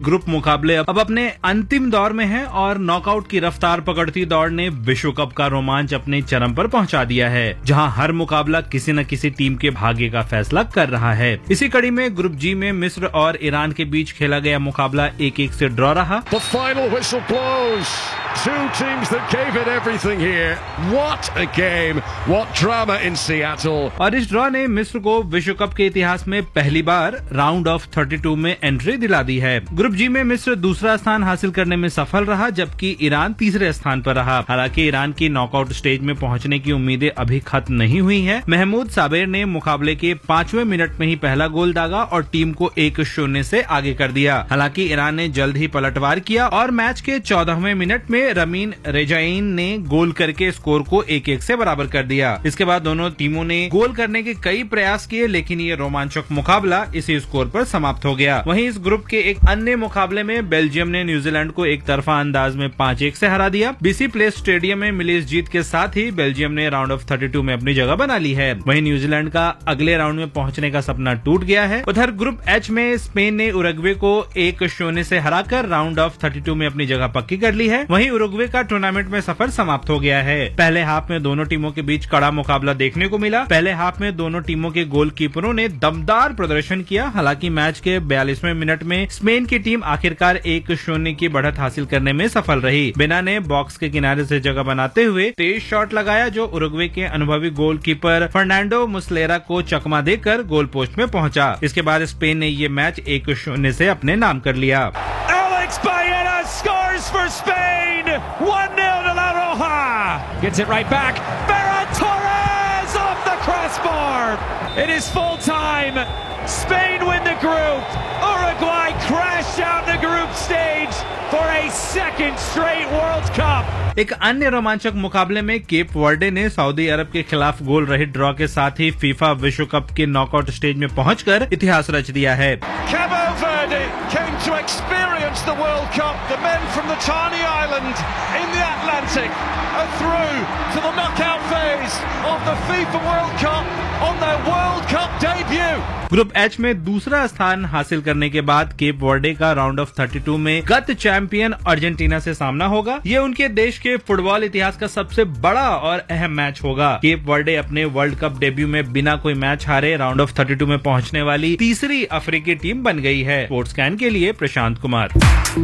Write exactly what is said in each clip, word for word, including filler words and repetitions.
Group मुकाबले अब अपने अंतिम दौर में हैं और नॉकआउट की रफ्तार पकड़ती दौड़ ने विश्व कप का रोमांच अपने चरम पर पहुंचा दिया है, जहां हर मुकाबला किसी न किसी टीम के भाग्य का फैसला कर रहा है। इसी कड़ी में ग्रुप जी में मिस्र और ईरान के बीच खेला गया मुकाबला एक एक से ड्रॉ रहा। The final whistle blows. Two teams that gave it everything here. What a game. What drama in Seattle. और इस ड्रॉ ने मिस्र को विश्व कप के इतिहास में पहली बार राउंड ऑफ बत्तीस में एंट्री दिला दी है। ग्रुप जी में मिस्र दूसरा स्थान हासिल करने में सफल रहा, जबकि ईरान तीसरे स्थान पर रहा। हालांकि ईरान की नॉकआउट स्टेज में पहुंचने की उम्मीदें अभी खत्म नहीं हुई हैं। महमूद साबेर ने मुकाबले के पांचवें मिनट में ही पहला गोल दागा और टीम को एक शून्य से आगे कर दिया। हालांकि ईरान ने जल्द ही पलटवार किया और मैच के चौदहवें मिनट में रमीन रेजाइन ने गोल करके स्कोर को एक एक से बराबर कर दिया। इसके बाद दोनों टीमों ने गोल करने के कई प्रयास किए, लेकिन ये रोमांचक मुकाबला इसी स्कोर पर समाप्त हो गया। वहीं इस ग्रुप के एक अन्य मुकाबले में बेल्जियम ने न्यूजीलैंड को एक तरफा अंदाज में पाँच एक से हरा दिया। बीसी प्लेस स्टेडियम में मिली इस जीत के साथ ही बेल्जियम ने राउंड ऑफ बत्तीस में अपनी जगह बना ली है। वहीं न्यूजीलैंड का अगले राउंड में पहुंचने का सपना टूट गया है। उधर ग्रुप एच में स्पेन ने उरुग्वे को एक शून्य से हराकर राउंड ऑफ बत्तीस में अपनी जगह पक्की कर ली है। वहीं उरुग्वे का टूर्नामेंट में सफर समाप्त हो गया है। पहले हाफ में दोनों टीमों के बीच कड़ा मुकाबला देखने को मिला। पहले हाफ में दोनों टीमों के गोलकीपरों ने दमदार प्रदर्शन किया। हालांकि मैच के बयालीसवें मिनट में स्पेन की टीम आखिरकार एक शून्य की बढ़त हासिल करने में सफल रही। बेना ने बॉक्स के किनारे से जगह बनाते हुए तेज शॉट लगाया, जो उरुग्वे के अनुभवी गोलकीपर फर्नांडो मुस्लेरा को चकमा देकर गोल पोस्ट में पहुंचा। इसके बाद स्पेन ने ये मैच एक शून्य से अपने नाम कर लिया। Alex Baena scores for Spain. one nil to La Roja. Gets it right back. Ferran Torres off the crossbar. It is full time. Spain win the group. Uruguay crash out the group stage for a second straight World Cup. एक अन्य रोमांचक मुकाबले में Cape Verde ने Saudi अरब के खिलाफ गोल रहित draw के साथ ही फीफा विश्व कप के नॉकआउट स्टेज में पहुंचकर इतिहास रच दिया है। Cabo Verde came to experience the World Cup. The men from the tiny island in the Atlantic are through to the knockout phase of the FIFA World Cup on their World Cup debut. Group H में दूसरा स्थान हासिल करने के बाद Cape Verde का round of बत्तीस में गत चैंपियन अर्जेंटीना से सामना होगा। ये उनके देश के फुटबॉल इतिहास का सबसे बड़ा और अहम मैच होगा। केप वर्डे अपने वर्ल्ड कप डेब्यू में बिना कोई मैच हारे राउंड ऑफ बत्तीस में पहुंचने वाली तीसरी अफ्रीकी टीम बन गई है। स्पोर्ट्स कैन के लिए प्रशांत कुमार।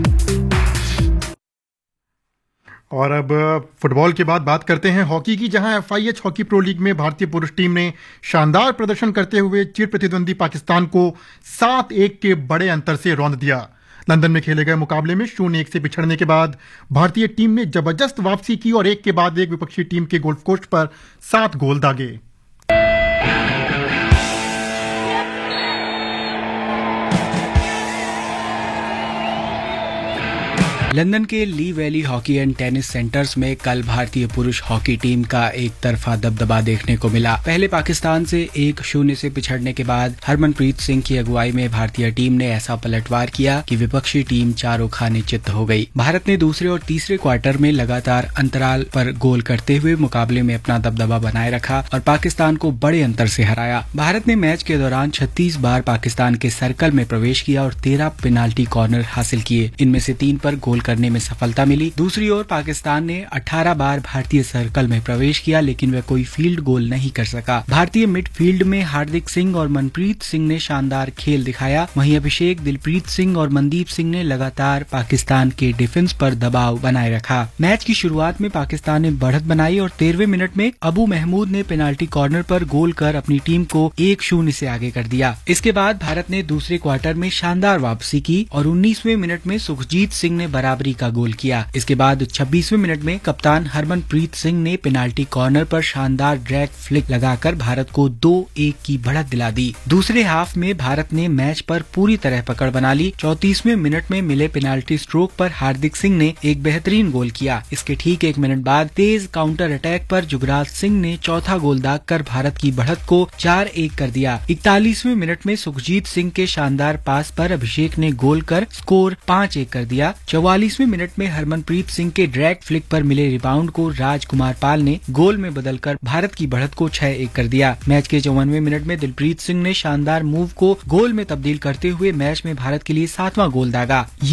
और अब फुटबॉल के बाद बात करते हैं हॉकी की, जहां F I H hockey pro league में भारतीय पुरुष टीम ने शानदार प्रदर्शन करते हुए चिर प्रतिद्वंदी पाकिस्तान को सात एक के बड़े अंतर से रौंद दिया। लंदन में खेले गए मुकाबले में शून्य एक से पिछड़ने के बाद भारतीय टीम ने जबरदस्त वापसी की और एक के बाद एक विपक्षी टीम के गोल पोस्ट पर सात गोल दागे। लंदन के ली valley hockey and tennis centres में कल भारतीय पुरुष हॉकी टीम का एक तरफा दबदबा देखने को मिला। पहले पाकिस्तान से एक शून्य से पिछड़ने के बाद हरमनप्रीत सिंह की अगुवाई में भारतीय टीम ने ऐसा पलटवार किया कि विपक्षी टीम चारों खाने चित्त हो गई। भारत ने दूसरे और तीसरे क्वार्टर में लगातार अंतराल पर गोल करते हुए मुकाबले में अपना दबदबा बनाए रखा और पाकिस्तान को बड़े अंतर से हराया। भारत ने मैच के दौरान छत्तीस बार पाकिस्तान के सर्कल में प्रवेश किया और तेरह पेनाल्टी कॉर्नर हासिल किए। इनमें से तीन पर गोल करने में सफलता मिली। दूसरी ओर पाकिस्तान ने अठारह बार भारतीय सर्कल में प्रवेश किया, लेकिन वह कोई फील्ड गोल नहीं कर सका। भारतीय मिडफील्ड में हार्दिक सिंह और मनप्रीत सिंह ने शानदार खेल दिखाया। वहीं अभिषेक, दिलप्रीत सिंह और मनदीप सिंह ने लगातार पाकिस्तान के डिफेंस पर दबाव बनाए रखा। मैच की शुरुआत में पाकिस्तान ने बढ़त बनाई और तेरहवें मिनट में अबू महमूद ने पेनाल्टी कॉर्नर पर गोल कर अपनी टीम को एक शून्य से आगे कर दिया। इसके बाद भारत ने दूसरे क्वार्टर में शानदार वापसी की और उन्नीसवें मिनट में सुखजीत सिंह ने बराबरी का गोल किया। इसके बाद छब्बीसवें मिनट में कप्तान हरमनप्रीत सिंह ने पेनाल्टी कॉर्नर पर शानदार ड्रैग फ्लिक लगाकर भारत को दो एक की बढ़त दिला दी। दूसरे हाफ में भारत ने मैच पर पूरी तरह पकड़ बना ली। चौंतीसवें मिनट में मिले पेनाल्टी स्ट्रोक पर हार्दिक सिंह ने एक बेहतरीन गोल किया। इसके ठीक एक मिनट बाद तेज काउंटर अटैक पर जुगराज सिंह ने चौथा गोल दागकर भारत की बढ़त को चार एक कर दिया। इकतालीसवें मिनट में सुखजीत सिंह के शानदार पास पर अभिषेक ने गोल कर स्कोर पाँच एक कर दिया। चौवालीसवें मिनट में हरमनप्रीत सिंह के ड्रैग फ्लिक पर मिले रिबाउंड को राजकुमार पाल ने गोल में बदलकर भारत की बढ़त को छह एक कर दिया। मैच के चौवनवें मिनट में दिलप्रीत सिंह ने शानदार मूव को गोल में तब्दील करते हुए मैच में भारत के लिए सातवां गोल दागा।